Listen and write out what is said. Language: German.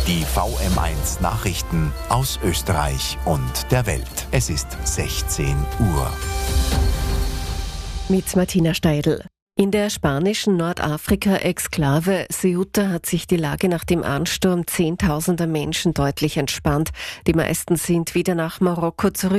Die VM1 Nachrichten aus Österreich und der Welt. Es ist 16 Uhr. Mit Martina Steidl. In der spanischen Nordafrika-Exklave Ceuta hat sich die Lage nach dem Ansturm zehntausender Menschen deutlich entspannt. Die meisten sind wieder nach Marokko zurück.